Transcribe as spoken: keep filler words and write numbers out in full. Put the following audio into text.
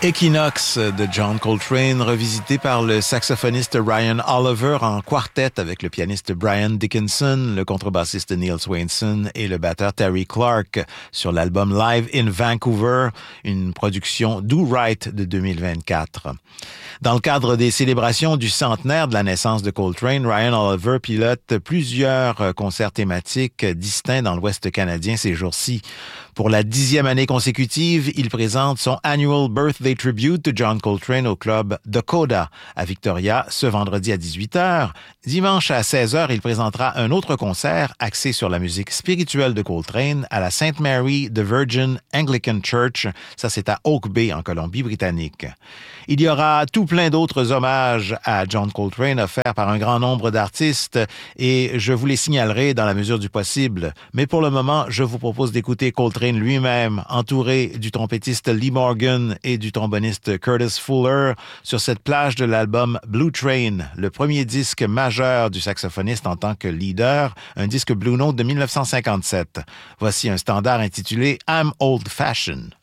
Equinox de John Coltrane, revisité par le saxophoniste Ryan Oliver en quartet avec le pianiste Brian Dickinson, le contrebassiste Neil Swainson et le batteur Terry Clark sur l'album Live in Vancouver, une production Do Right de deux mille vingt-quatre. Dans le cadre des célébrations du centenaire de la naissance de Coltrane, Ryan Oliver pilote plusieurs concerts thématiques distincts dans l'Ouest canadien ces jours-ci. Pour la dixième année consécutive, il présente son Annual Birthday Tribute to John Coltrane au club Dakota à Victoria ce vendredi à dix-huit heures. Dimanche à seize heures, il présentera un autre concert axé sur la musique spirituelle de Coltrane à la Saint Mary the Virgin Anglican Church. Ça, c'est à Oak Bay, en Colombie-Britannique. Il y aura tout plein d'autres hommages à John Coltrane offerts par un grand nombre d'artistes et je vous les signalerai dans la mesure du possible. Mais pour le moment, je vous propose d'écouter Coltrane lui-même, entouré du trompettiste Lee Morgan et du tromboniste Curtis Fuller, sur cette plage de l'album Blue Train, le premier disque majeur du saxophoniste en tant que leader, un disque Blue Note de dix-neuf cent cinquante-sept. Voici un standard intitulé I'm Old Fashioned.